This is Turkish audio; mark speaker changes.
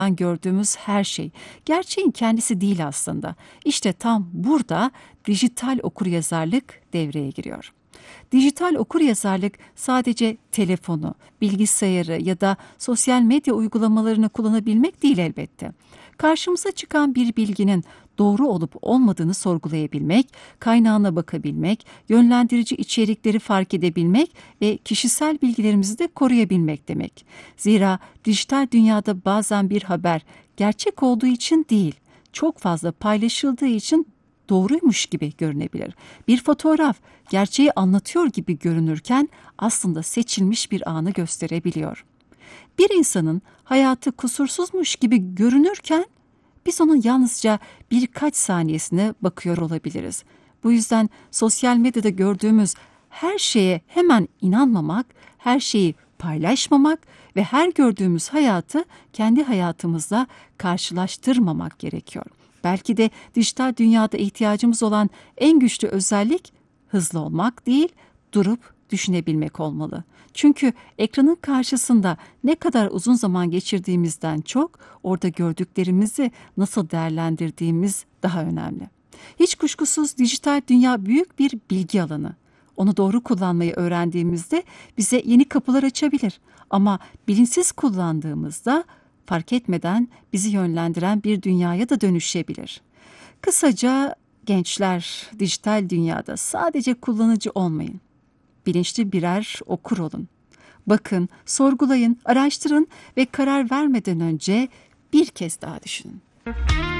Speaker 1: gördüğümüz her şey gerçeğin kendisi değil aslında. İşte tam burada dijital okuryazarlık devreye giriyor. Dijital okuryazarlık sadece telefonu, bilgisayarı ya da sosyal medya uygulamalarını kullanabilmek değil elbette. Karşımıza çıkan bir bilginin doğru olup olmadığını sorgulayabilmek, kaynağına bakabilmek, yönlendirici içerikleri fark edebilmek ve kişisel bilgilerimizi de koruyabilmek demek. Zira dijital dünyada bazen bir haber gerçek olduğu için değil, çok fazla paylaşıldığı için doğruymuş gibi görünebilir. Bir fotoğraf gerçeği anlatıyor gibi görünürken aslında seçilmiş bir anı gösterebiliyor. Bir insanın hayatı kusursuzmuş gibi görünürken biz onun yalnızca birkaç saniyesine bakıyor olabiliriz. Bu yüzden sosyal medyada gördüğümüz her şeye hemen inanmamak, her şeyi paylaşmamak ve her gördüğümüz hayatı kendi hayatımızla karşılaştırmamak gerekiyor. Belki de dijital dünyada ihtiyacımız olan en güçlü özellik hızlı olmak değil, durup düşünebilmek olmalı. Çünkü ekranın karşısında ne kadar uzun zaman geçirdiğimizden çok orada gördüklerimizi nasıl değerlendirdiğimiz daha önemli. Hiç kuşkusuz dijital dünya büyük bir bilgi alanı. Onu doğru kullanmayı öğrendiğimizde bize yeni kapılar açabilir. Ama bilinçsiz kullandığımızda fark etmeden bizi yönlendiren bir dünyaya da dönüşebilir. Kısaca gençler dijital dünyada sadece kullanıcı olmayın. Bilinçli birer okur olun. Bakın, sorgulayın, araştırın ve karar vermeden önce bir kez daha düşünün.